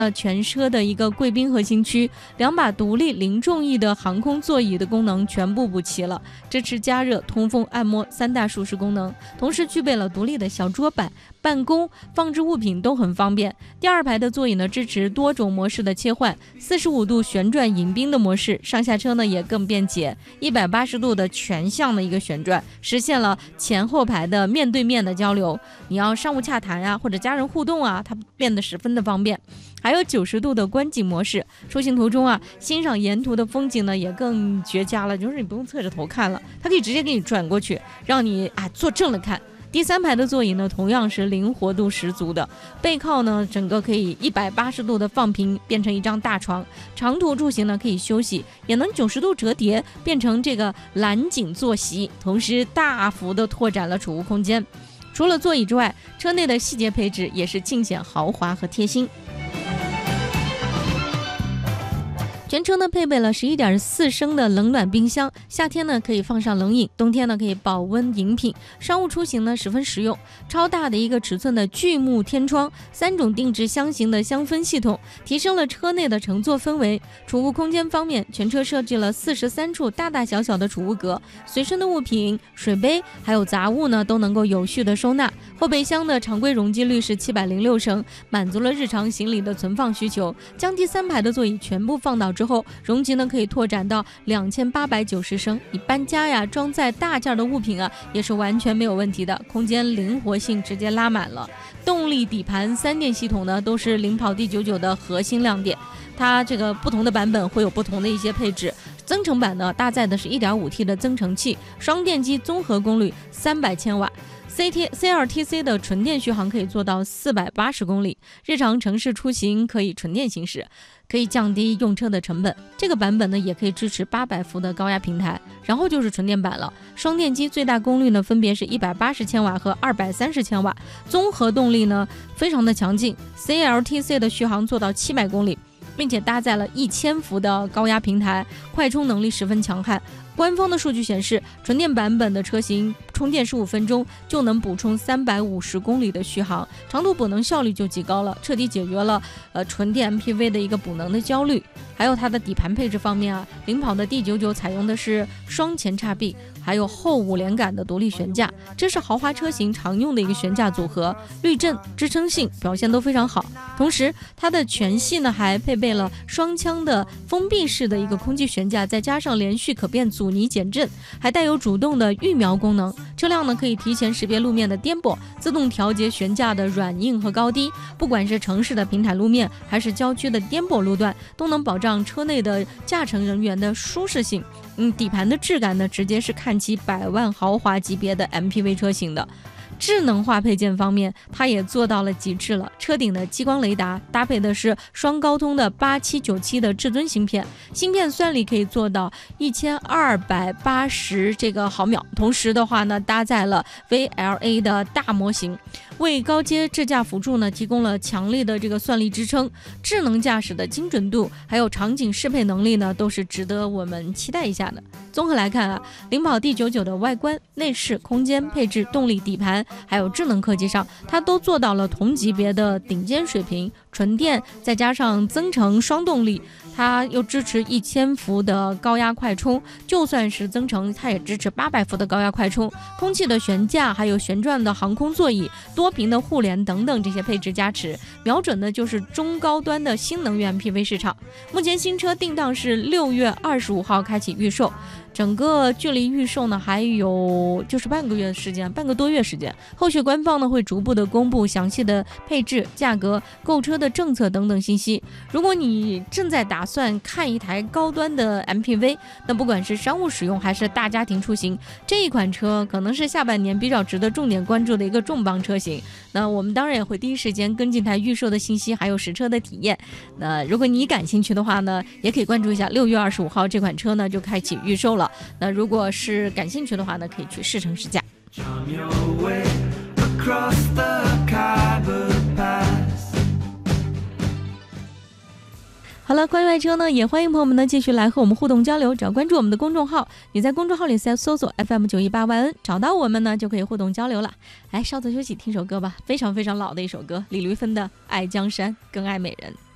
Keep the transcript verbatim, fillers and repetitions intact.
呃，全车的一个贵宾核心区，两把独立零重翼的航空座椅的功能全部补齐了，支持加热、通风、按摩三大舒适功能，同时具备了独立的小桌板，办公、放置物品都很方便。第二排的座椅呢，支持多种模式的切换，四十五度旋转迎宾的模式，上下车呢也更便捷，一百八十度的全向的一个旋转，实现了前后排的面对面的交流。你要商务洽谈啊，或者家人互动啊，它变得十分的方便。还有九十度的观景模式，出行途中啊，欣赏沿途的风景呢也更绝佳了，就是你不用侧着头看了，它可以直接给你转过去，让你啊坐正了看。第三排的座椅呢，同样是灵活度十足的，背靠呢整个可以一百八十度的放平，变成一张大床，长途出行呢可以休息，也能九十度折叠变成这个蓝景坐席，同时大幅的拓展了储物空间。除了座椅之外，车内的细节配置也是尽显豪华和贴心。全车呢配备了 十一点四升的冷暖冰箱，夏天呢可以放上冷饮，冬天呢可以保温饮品，商务出行呢十分实用。超大的一个尺寸的巨幕天窗，三种定制箱型的香氛系统，提升了车内的乘坐氛围。储物空间方面，全车设置了四十三处大大小小的储物格，随身的物品、水杯还有杂物呢都能够有序的收纳。后备箱的常规容积率是七百零六升，满足了日常行李的存放需求。将第三排的座椅全部放倒之后，容积呢可以拓展到两千八百九十升，你搬家呀、装载大件的物品啊，也是完全没有问题的，空间灵活性直接拉满了。动力底盘三电系统呢，都是领跑 D 九十九 的核心亮点，它这个不同的版本会有不同的一些配置。增程版呢，搭载的是 一点五 T 的增程器，双电机综合功率三百千瓦。C T C R T C 的纯电续航可以做到四百八十公里，日常城市出行可以纯电行驶，可以降低用车的成本。这个版本呢也可以支持八百伏的高压平台，然后就是纯电版了。双电机最大功率呢分别是一百八十千瓦和二百三十千瓦，综合动力呢非常的强劲。C L T C 的续航做到七百公里，并且搭载了一千伏的高压平台，快充能力十分强悍。官方的数据显示，纯电版本的车型充电十五分钟就能补充三百五十公里的续航，长途补能效率就极高了，彻底解决了呃纯电 M P V 的一个补能的焦虑。还有它的底盘配置方面啊，领跑的 D 九十九 采用的是双前叉臂，还有后五连杆的独立悬架，这是豪华车型常用的一个悬架组合，滤震、支撑性表现都非常好。同时，它的全系呢还配备了双腔的封闭式的一个空气悬架，再加上连续可变阻尼减震，还带有主动的预瞄功能。车辆呢可以提前识别路面的颠簸，自动调节悬架的软硬和高低，不管是城市的平坦路面还是郊区的颠簸路段，都能保障车内的驾乘人员的舒适性。嗯，底盘的质感呢，直接是看齐百万豪华级别的 M P V 车型的。智能化配件方面，它也做到了极致了。车顶的激光雷达搭配的是双高通的八七九七的至尊芯片，芯片算力可以做到一千二百八十这个毫秒。同时的话呢，搭载了 V L A 的大模型，为高阶智驾辅助呢提供了强力的这个算力支撑。智能驾驶的精准度还有场景适配能力呢，都是值得我们期待一下的。综合来看啊，领跑 D 九十九 的外观、内饰、空间配置、动力、底盘还有智能科技上，它都做到了同级别的顶尖水平。纯电再加上增程双动力，它又支持一千伏的高压快充，就算是增程它也支持八百伏的高压快充。空气的悬架还有旋转的航空座椅、多屏的互联等等这些配置加持，瞄准的就是中高端的新能源 M P V 市场。目前新车定档是六月二十五号开启预售，整个距离预售呢还有就是半个月的时间，半个多月时间。后续官方呢会逐步的公布详细的配置、价格、购车的政策等等信息。如果你正在打算看一台高端的 M P V， 那不管是商务使用还是大家庭出行，这一款车可能是下半年比较值得重点关注的一个重磅车型。那我们当然也会第一时间跟进台预售的信息，还有实车的体验。那如果你感兴趣的话呢，也可以关注一下六月二十五号这款车呢就开启预售了。那如果是感兴趣的话呢，可以去试乘试驾。好了，关于爱车呢，也欢迎朋友们呢继续来和我们互动交流，只要关注我们的公众号，你在公众号里搜索 F M 九一八 Y N， 找到我们呢就可以互动交流了。来，稍作休息，听首歌吧，非常非常老的一首歌，李丽芬的《爱江山更爱美人》。